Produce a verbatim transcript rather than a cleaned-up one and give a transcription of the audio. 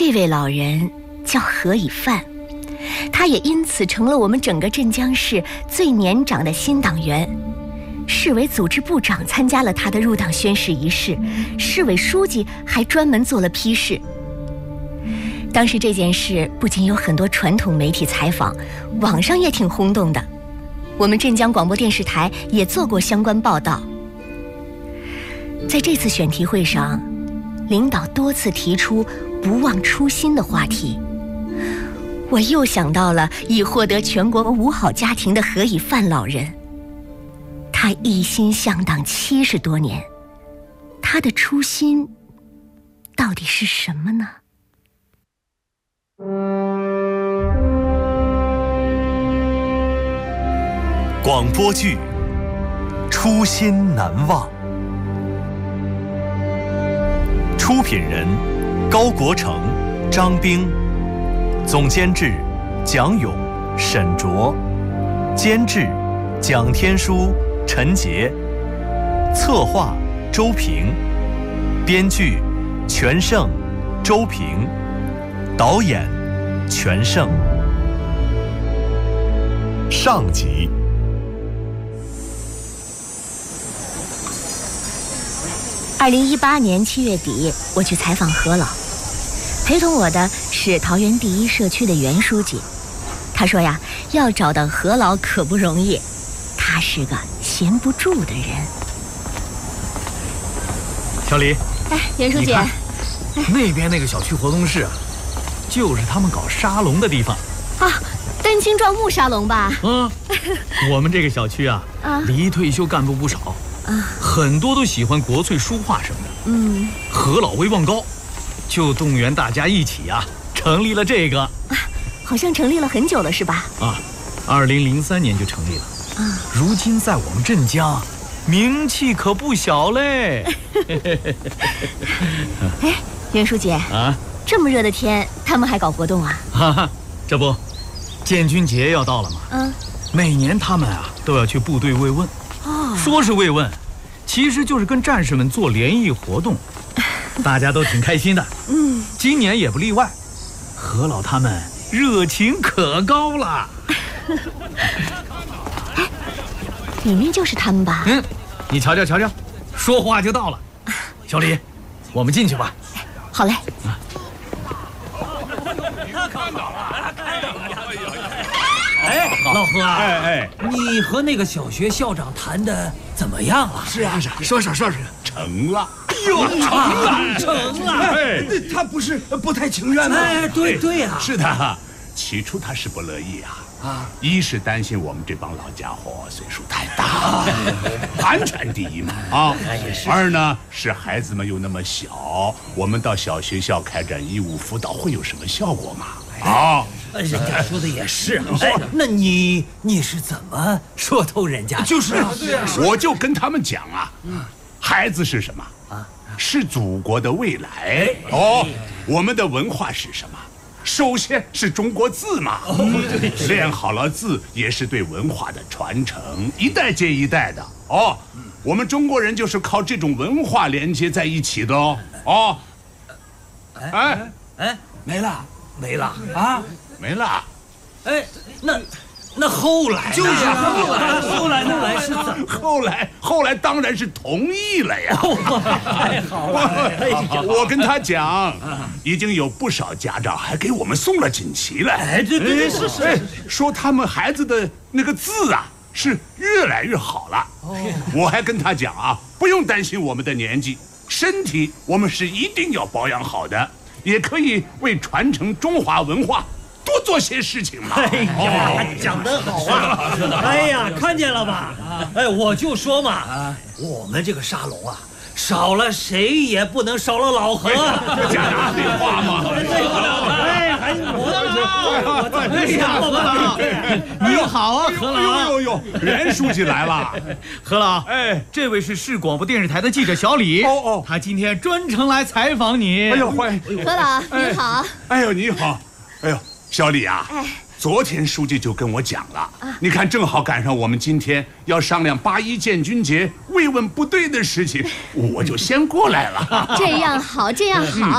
这位老人叫何以范，他也因此成了我们整个镇江市最年长的新党员。市委组织部长参加了他的入党宣誓仪式，市委书记还专门做了批示。当时这件事不仅有很多传统媒体采访，网上也挺轰动的，我们镇江广播电视台也做过相关报道。在这次选题会上，领导多次提出不忘初心的话题，我又想到了已获得全国五好家庭的何以范老人。他一心向党七十多年，他的初心到底是什么呢？ 广播剧《初心难忘》，出品人高国成、张冰，总监制蒋勇、沈卓，监制蒋天书、陈杰，策划周平，编剧全胜、周平，导演全胜。上集。 二零一八年七月底，我去采访何老，陪同我的是桃园第一社区的袁书记。他说呀，要找到何老可不容易，他是个闲不住的人。 小李， 哎，袁书记，哎， 那边那个小区活动室啊，就是他们搞沙龙的地方啊，丹青壮木沙龙吧？ 嗯，我们这个小区啊，啊离退休干部不少。啊，很多都喜欢国粹书画什么的。嗯，何老威望高，就动员大家一起啊，成立了这个。啊， 好像成立了很久了，是吧？ 啊，二零零三年就成立了。啊，如今在我们镇江，名气可不小嘞。 哎，袁书记啊，这么热的天，他们还搞活动啊？ 哈哈，这不，建军节要到了吗？嗯，每年他们啊都要去部队慰问。哦，说是慰问，其实就是跟战士们做联谊活动，大家都挺开心的。嗯，今年也不例外，何老他们热情可高了。 哎，里面就是他们吧？ 嗯，你瞧瞧瞧瞧，说话就到了。小李，我们进去吧。 好嘞。啊， 看到了，看到了。 哎，老何啊， 哎哎， 你和那个小学校长谈的怎么样啊？ 是啊，是啊， 说说说说， 成了。 哎呦，成了，成了！ 哎， 他不是不太情愿吗？哎，对对呀， 是的，起初他是不乐意啊。啊，一是担心我们这帮老家伙岁数太大，安全第一嘛啊。二呢是孩子们又那么小，我们到小学校开展义务辅导会有什么效果嘛？啊。 人家说的也是啊，哎，那你你是怎么说透人家的？ 就是啊，对啊，我就跟他们讲啊，孩子是什么啊？是祖国的未来哦。我们的文化是什么？首先是中国字嘛。哦，练好了字也是对文化的传承，一代接一代的哦。我们中国人就是靠这种文化连接在一起的哦。哦， 哎哎，没了没了啊！ 没了， 哎，那那后来就是后来， 后来后来是怎么？ 后来后来当然是同意了呀！ 太好了， 我跟他讲，已经有不少家长还给我们送了锦旗了。 哎，对对对，是是， 说他们孩子的那个字啊是越来越好了。我还跟他讲啊，不用担心我们的年纪，身体我们是一定要保养好的，也可以为传承中华文化多做些事情嘛！ 哎呀，讲得好啊！是的，哎呀，看见了吧？哎，我就说嘛，我们这个沙龙啊，少了谁也不能少了老何。 这讲哪里话嘛？ 哎，还我我哎呀， 你好啊，何老！ 呦呦呦，袁书记来了。 何老，哎，这位是市广播电视台的记者小李。哦哦，他今天专程来采访你。 哎呦，欢迎何老，您好。 哎呦，你好。哎呦。小李啊，哎，昨天书记就跟我讲了，啊，你看正好赶上我们今天要商量八一建军节慰问部队的事情，我就先过来了。 这样好，这样好。